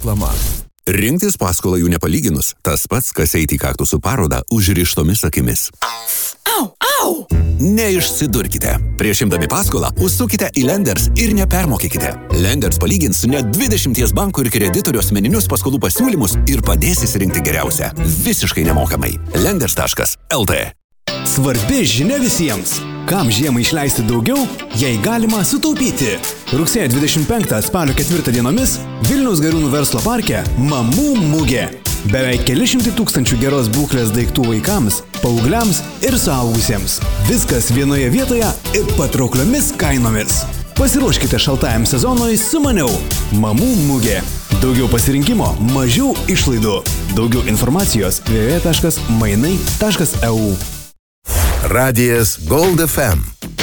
reklama. Rinktis paskolą jų nepalyginus, tas pats, kas eiti į kaktusų parodą užrištomis akimis. Au! Neišsidurkite. Prieš imdami paskolą, užsukite į Lenders ir nepermokykite. Lenders palygins net 20 bankų ir kreditorių asmeninius paskolų pasiūlymus ir padės įsirinkti geriausią. Visiškai nemokamai. Lenders.lt. Svarbi žinia visiems. Kam žiemą išleisti daugiau, jei galima sutaupyti. Rugsėjo 25 spalio 4 dienomis Vilniaus Gariūnų verslo parke Mamų mugė. Beveik 400 tūkstančių geros būklės daiktų vaikams, paaugliams ir suaugusiems. Viskas vienoje vietoje ir patraukliomis kainomis. Pasiruoškite šaltajam sezonui su maniau. Mamų mugė. Daugiau pasirinkimo, mažiau išlaidų. Daugiau informacijos www.mainai.eu. Radijas Gold FM.